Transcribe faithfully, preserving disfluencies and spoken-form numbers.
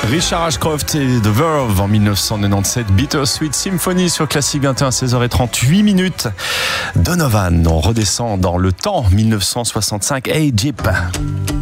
Richard Ashcroft et The Verve en mille neuf cent quatre-vingt-dix-sept, Bittersweet Symphony sur Classique vingt et un, seize heures trente-huit minutes. Donovan, on redescend dans le temps, mille neuf cent soixante-cinq, Hey Jeep.